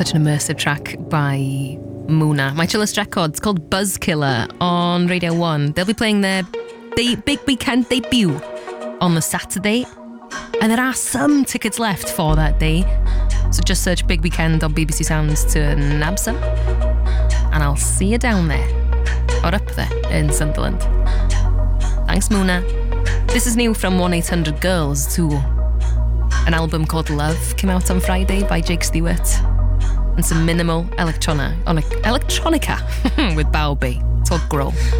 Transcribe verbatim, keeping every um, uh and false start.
such an immersive track by Muna. My chillest records called Buzzkiller on Radio one. They'll be playing their de- big weekend debut on the Saturday, and there are some tickets left for that day. So just search Big Weekend on B B C Sounds to nab some, and I'll see you down there, or up there in Sunderland. Thanks, Muna. This is new from one eight hundred Girls too. An album called Love came out on Friday by Jake Stewart, and some minimal electrona, electronica with Bao B. It's called Grow.